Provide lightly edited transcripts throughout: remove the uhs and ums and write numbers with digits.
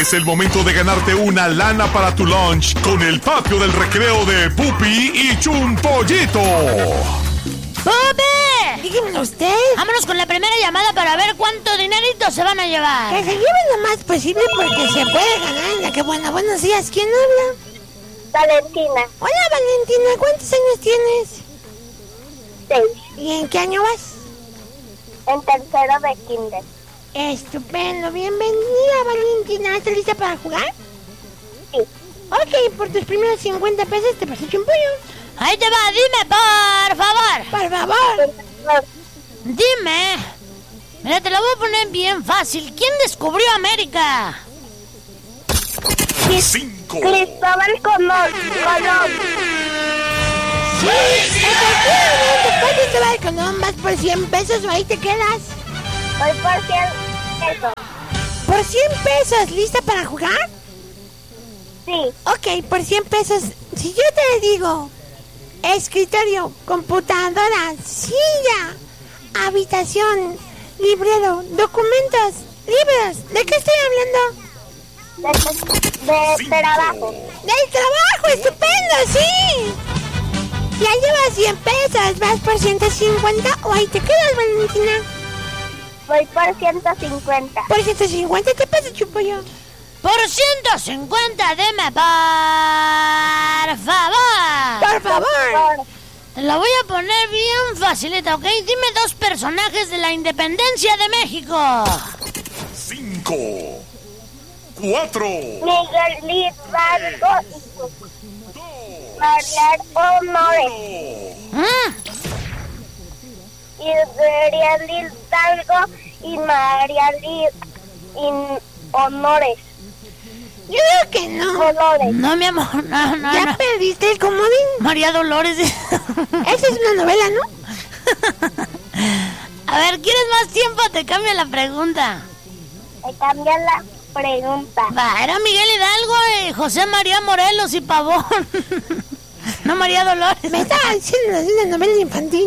Es el momento de ganarte una lana para tu lunch con el patio del recreo de Pupi y Chunpollito. ¡Pupi! Dígame usted. Vámonos con la primera llamada para ver cuánto dinerito se van a llevar. Que se lleven lo más posible porque se puede ganar. ¡Qué buena! Buenos días. ¿Quién habla? Valentina. Hola, Valentina. ¿Cuántos años tienes? 6. ¿Y en qué año vas? En tercero de kinder. Estupendo. Bienvenida, Valentina. ¿Estás lista para jugar? Sí. Ok, por tus primeros 50 pesos te paso un pollo. Ahí te va, dime, por favor. Por favor. Dime. Mira, te lo voy a poner bien fácil. ¿Quién descubrió América? 5. Cristóbal Colón. Sí, efectivamente. ¿Cuánto te va el Colón? ¿Vas por 100 pesos o ahí te quedas? Voy por 100 pesos. ¿Por 100 pesos? ¿Lista para jugar? Sí. Ok, por 100 pesos. Si yo te digo escritorio, computadora, silla, habitación, librero, documentos, libros, ¿de qué estoy hablando? De trabajo. ¡Del trabajo! ¡Estupendo! ¡Sí! Ya llevas 100 pesos. ¿Vas por 150 o ahí te quedas, Valentina? Voy por 150. Por 150 te pasa, Chupollo. Por 150, dime, por favor. Por favor. Te la voy a poner bien facilita, ¿ok? Dime 2 personajes de la independencia de México. 5. 4. Miguel Hidalgo y María Honores. Miguel Hidalgo y María Honores. Yo creo que no. Dolores. No, mi amor, no. ¿Ya perdiste el comodín? María Dolores. Esa es una novela, ¿no? A ver, ¿quieres más tiempo? Te cambio la pregunta. Me cambia la pregunta. Va, era Miguel Hidalgo y José María Morelos y Pavón. No María Dolores. Me estaba diciendo una novela infantil.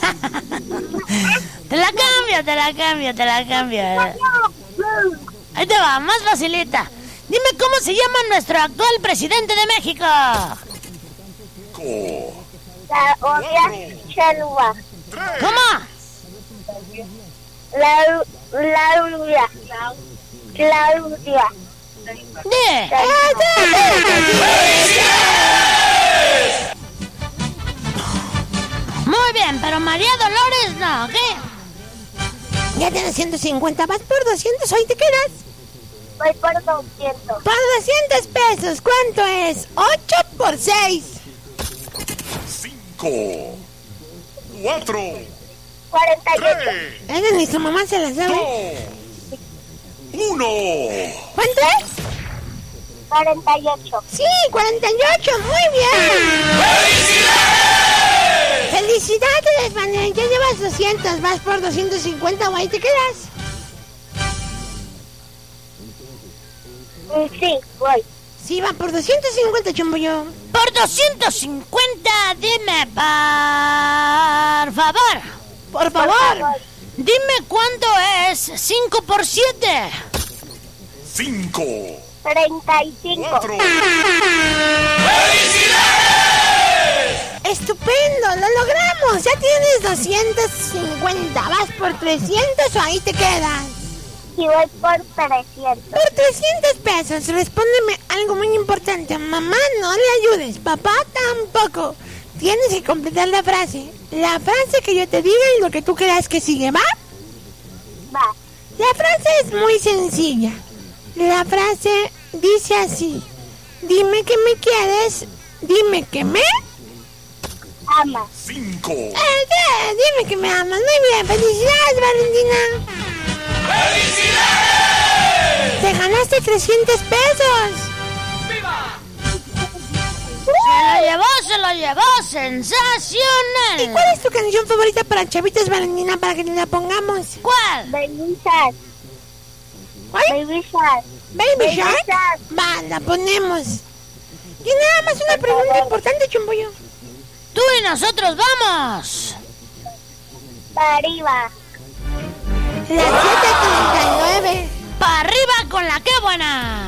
Te la cambio. Ahí te va, más facilita. Dime cómo se llama nuestro actual presidente de México. Claudia Chelua. ¿Cómo? Claudia. Muy bien, pero María Dolores no, ¿qué? Ya tienes 150, vas por 200, ahí te quedas. Voy por 200. Por 200 pesos, ¿cuánto es? 8 por 6. 5. 4. 48. Esa ni su mamá se la sabe. 1. ¿Cuánto es? 48. Sí, 48, muy bien. ¡Felicidades, Manuel! Ya llevas 200, vas por 250 o ahí te quedas. Sí, voy. Sí, va por 250, Chumbollo. Por 250, dime, por favor. Por favor. Dime cuánto es 5 por 7. 5. 35. 4. ¡Estupendo! ¡Lo logramos! Ya tienes 250. ¿Vas por 300 o ahí te quedas? Sí, voy por 300. Por 300 pesos, respóndeme algo muy importante. Mamá, no le ayudes. Papá, tampoco. Tienes que completar la frase. La frase que yo te diga y lo que tú creas que sigue, ¿va? Va. La frase es muy sencilla. La frase dice así. Dime que me quieres. Dime que me... Ama. 5. Dime que me amas. Muy bien. ¡Felicidades, Valentina! ¡Felicidades! ¡Te ganaste 300 pesos! Se lo llevó, sensacional. ¿Y cuál es tu canción favorita para Chavitos, Valentina, para que la pongamos? ¿Cuál? Baby Shark. ¿Cuál? Baby Shark. ¿Baby Shark? Va, la ponemos. Y nada más una pregunta importante, Chumbollo. Tú y nosotros vamos. Para arriba. Las 7:39. Para arriba con la que buena.